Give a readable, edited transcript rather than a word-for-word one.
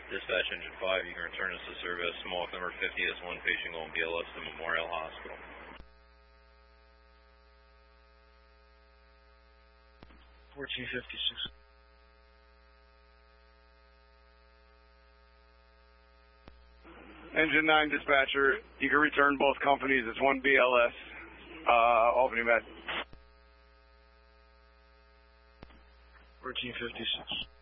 Dispatch Engine 5, you can return us to service. Mohawk number 50 has one patient going BLS to Memorial Hospital. 1456. Engine 9 dispatcher, you can return both companies. It's one BLS, Albany Med. 1456.